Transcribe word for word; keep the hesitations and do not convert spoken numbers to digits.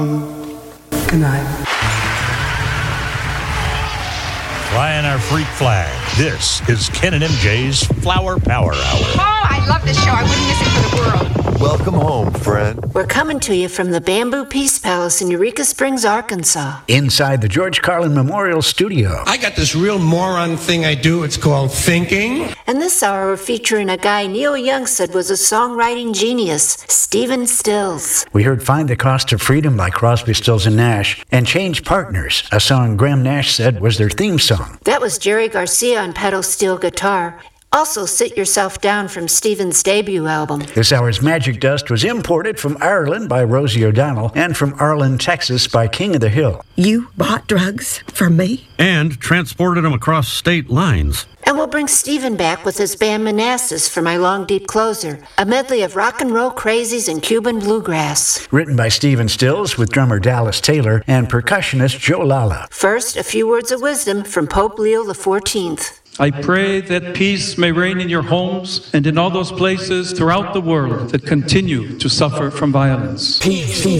Good night. Flying our freak flag. This is Ken and M J's Flower Power Hour. Oh, I love this show. I wouldn't miss it for the world. Welcome home, friend. We're coming to you from the Bamboo Peace Palace in Eureka Springs, Arkansas. Inside the George Carlin Memorial Studio. I got this real moron thing I do. It's called thinking. And this hour we're featuring a guy Neil Young said was a songwriting genius, Stephen Stills. We heard Find the Cost of Freedom by Crosby, Stills and Nash, and Change Partners, a song Graham Nash said was their theme song. That was Jerry Garcia on pedal steel guitar. Also, Sit Yourself Down from Stephen's debut album. This hour's Magic Dust was imported from Ireland by Rosie O'Donnell and from Arlen, Texas by King of the Hill. You bought drugs from me? And transported them across state lines. And we'll bring Stephen back with his band Manassas for My Long Deep Closer, a medley of rock and roll crazies and Cuban bluegrass. Written by Stephen Stills with drummer Dallas Taylor and percussionist Joe Lala. First, a few words of wisdom from Pope Leo the fourteenth. I pray that peace may reign in your homes and in all those places throughout the world that continue to suffer from violence. Peace.